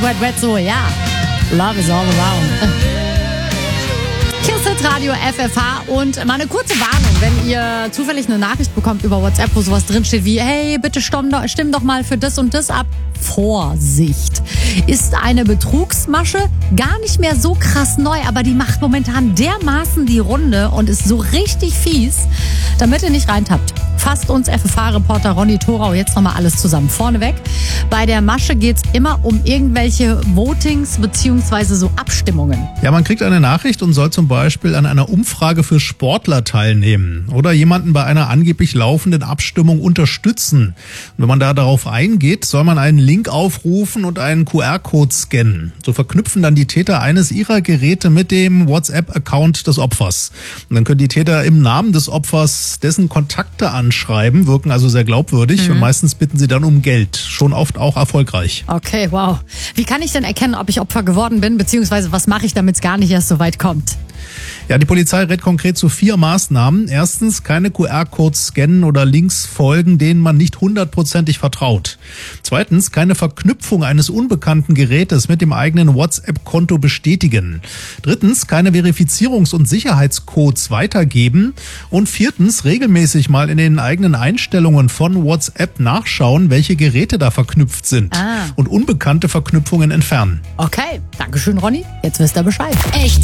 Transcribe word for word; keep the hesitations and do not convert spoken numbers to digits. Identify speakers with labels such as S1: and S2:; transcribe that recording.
S1: wet, wet, so, ja. Love is all around. Kisset Radio F F H und mal eine kurze Warnung, wenn ihr zufällig eine Nachricht bekommt über WhatsApp, wo sowas drinsteht wie, hey, bitte stimm doch, stimm doch mal für das und das ab. Vorsicht! Ist eine Betrugsmasche gar nicht mehr so krass neu, aber die macht momentan dermaßen die Runde und ist so richtig fies, damit ihr nicht reintappt. Fasst uns F F H-Reporter Ronny Thorau jetzt nochmal alles zusammen. Vorneweg, bei der Masche geht's immer um irgendwelche Votings bzw. so Abstimmungen.
S2: Ja, man kriegt eine Nachricht und soll zum Beispiel an einer Umfrage für Sportler teilnehmen oder jemanden bei einer angeblich laufenden Abstimmung unterstützen. Und wenn man da darauf eingeht, soll man einen Link aufrufen und einen Q R-Code scannen. So verknüpfen dann die Täter eines ihrer Geräte mit dem WhatsApp-Account des Opfers. Und dann können die Täter im Namen des Opfers dessen Kontakte anschauen. Schreiben, wirken also sehr glaubwürdig mhm. und meistens bitten sie dann um Geld. Schon oft auch erfolgreich.
S1: Okay, wow. Wie kann ich denn erkennen, ob ich Opfer geworden bin, beziehungsweise was mache ich, damit es gar nicht erst so weit kommt?
S2: Ja, die Polizei rät konkret zu vier Maßnahmen. Erstens, keine Q R-Codes scannen oder Links folgen, denen man nicht hundertprozentig vertraut. Zweitens, keine Verknüpfung eines unbekannten Gerätes mit dem eigenen WhatsApp-Konto bestätigen. Drittens, keine Verifizierungs- und Sicherheitscodes weitergeben. Und viertens, regelmäßig mal in den eigenen Einstellungen von WhatsApp nachschauen, welche Geräte da verknüpft sind.
S1: Ah.
S2: Und unbekannte Verknüpfungen entfernen.
S1: Okay, danke schön, Ronny. Jetzt wisst ihr Bescheid.
S3: Echt